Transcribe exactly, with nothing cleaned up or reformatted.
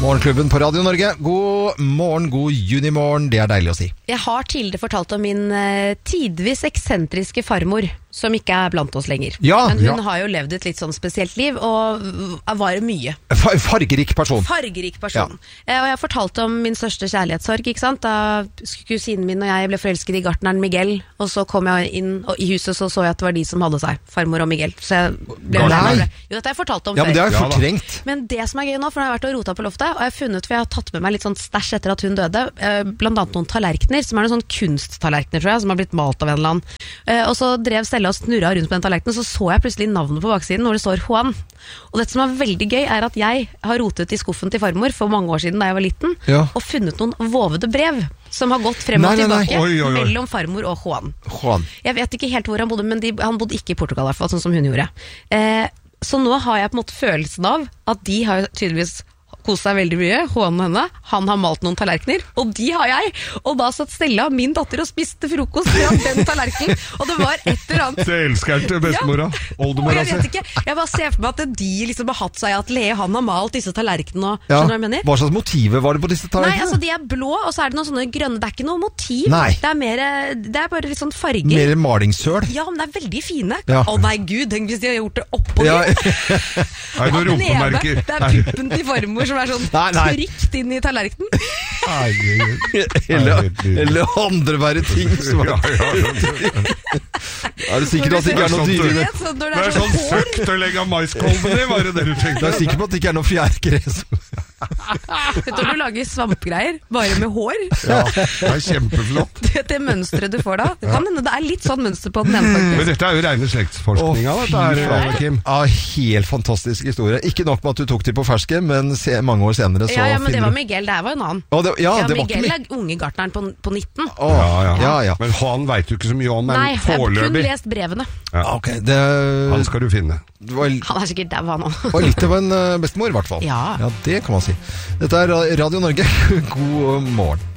Morgenklubben på Radio Norge. God morgen, god junimorgen. Det er deilig å si. Jeg har tidligere fortalt om min uh, tidvis eksentriske farmor, som ikke er blant oss lenger. Ja, Men hun ja. har jo levd et litt sånn spesielt liv, og var mye. Far fargerik person. Fargerik person. Ja. Og jeg fortalte om min største kjærlighetssorg, ikke sant? Da kusinen min og jeg ble forelsket i gartneren Miguel, og så kom jeg inn, og i huset så så jeg at det var de som hadde seg, farmor og Miguel. Så jeg ble Nei. Jo, dette har jeg fortalt om Ja, men det før. er jo fortrengt. Men det som er gøy nå, for nå har jeg vært og rotet på loftet, og jeg har funnet, for jeg har tatt med meg litt sånn stæsj etter at hun døde, blant annet noen tallerkener, som er noen sånn kunsttallerkener, tror jeg, som har blitt malt av en eller annen. Og så drev Stella og snurra rundt på den tallerkenen, så så jeg plutselig navnet på baksiden, hvor det står Juan. Og dette som er veldig gøy, er at jeg har rotet i skuffen til farmor for mange år siden da jeg var liten, Ja. og funnet noen vovede brev som har gått frem Nei, og nei, nei. tilbake Oi, oi, oi. mellom farmor og Juan. Juan. Jeg vet ikke helt hvor han bodde, men de, han bodde ikke i Portugal i hvert fall, sånn som hun gjorde. Eh, så nå har jeg på en måte følelsen av at de har tydeligvis kost seg veldig mye, Juan og henne. Han har malt noen tallerkener, og de har jeg. Og da satt Stella, min datter, og spiste frokost med den tallerkenen, og det var et eller annet. Det elsker han til bestemora. Og Oldemora jeg vet si. ikke, jeg bare ser for meg at de liksom har hatt seg at Lea, han har malt disse tallerkenene, og Ja. skjønner du hva jeg mener? Hva slags motiver var det på disse Nei, tallerkenene? altså de er blå, og så er det noen sånne grønne. Det er ikke noe motiv. Nei. Det er mer, det er bare litt sånn farger. Mer malingssøl? Ja, men det er veldig fine. Å Ja. nei, gud, tenk hvis de har gjort det oppå Ja. dem. Nei, noen At nede, rumpemerker. det er puppen til farmor som er sånn Nei, nei. trykt inn i tallerkenen. eller, eller andre verre ting som Ja, er, ja, ja. er du sikker på at det ikke er noe Det er dyr? Du vet, sånn, når Det det er er sånn sånn hår. søkt å legge maiskolben i, var det det du Du tenkte? er sikker på at det ikke er noe fjærgres? Vet du, du lager svampgreier, bare med hår. Ja, det er kjempeflott. Det, det mønstret du får da. Det kan hende det er litt sånn mønster på den ene, Men faktisk. dette er jo rene slektsforskninga, Å, dette fy er, faen. Kim. Ja, helt fantastisk historie. Ikke nok med at du tok de på ferske, men se, mange år senere så Ja, ja, men det finner var du... Miguel, det her var en annen. Å, det, ja, Ja, det var ikke Miguel mye. er unge gartneren på, på nitten. Å, Ja, ja, ja. Men han vet du ikke så mye om, men Nei, jeg har kun foreløpig lest brevene. ja. Ok, det, Han skal du finne. det var, Han er sikkert der, han også. var litt av en eh, bestemor i hvert fall. Ja. Ja, det kan man si. Dette er Radio Norge. God morgen.